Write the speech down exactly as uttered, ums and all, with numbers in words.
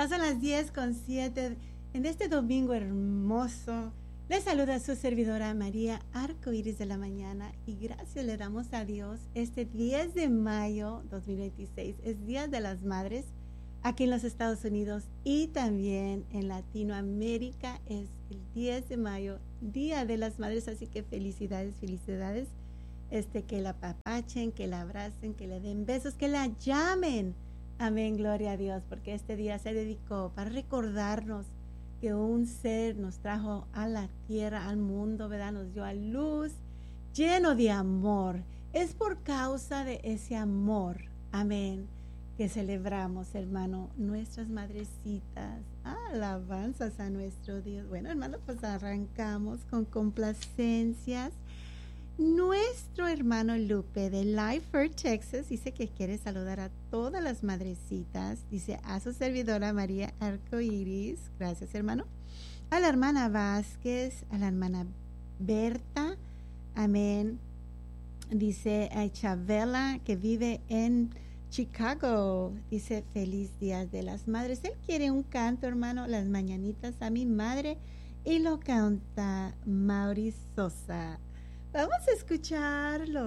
Ya son las diez con siete. En este domingo hermoso, le saluda su servidora María Arcoíris de la Mañana y gracias le damos a Dios. Este diez de mayo dos mil veintiséis es Día de las Madres aquí en los Estados Unidos y también en Latinoamérica es el diez de mayo, Día de las Madres, así que felicidades, felicidades. Este, que la apapachen, que la abracen, que le den besos, que la llamen. Amén, gloria a Dios, porque este día se dedicó para recordarnos que un ser nos trajo a la tierra, al mundo, ¿verdad? Nos dio a luz, lleno de amor. Es por causa de ese amor, amén, que celebramos, hermano, nuestras madrecitas. Alabanzas a nuestro Dios. Bueno, hermano, pues arrancamos con complacencias. Nuestro hermano Lupe de Lifer, Texas, dice que quiere saludar a todas las madrecitas. Dice a su servidora María Arcoíris. Gracias, hermano. A la hermana Vázquez, a la hermana Berta. Amén. Dice a Chabela, que vive en Chicago. Dice feliz día de las madres. Él quiere un canto, hermano, las mañanitas a mi madre. Y lo canta Mauri Sosa. Vamos a escucharlo.